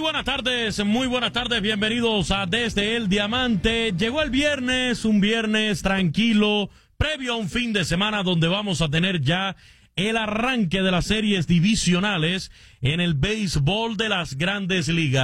muy buenas tardes, bienvenidos a Desde el Diamante. Llegó el viernes, un viernes tranquilo, previo a un fin de semana donde vamos a tener ya el arranque de las series divisionales en el béisbol de las Grandes Ligas.